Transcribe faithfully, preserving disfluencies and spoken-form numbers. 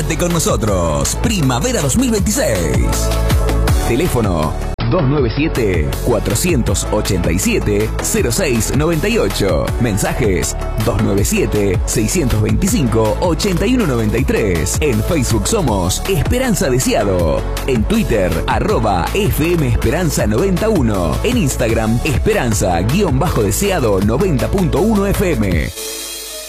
Quédate con nosotros. Primavera dos mil veintiséis. Teléfono dos nueve siete, cuatro ocho siete, cero seis nueve ocho. Mensajes dos nueve siete, seis dos cinco, ocho uno nueve tres. En Facebook somos Esperanza Deseado. En Twitter, arroba F M Esperanza noventa y uno. En Instagram, Esperanza-Deseado noventa punto uno F M.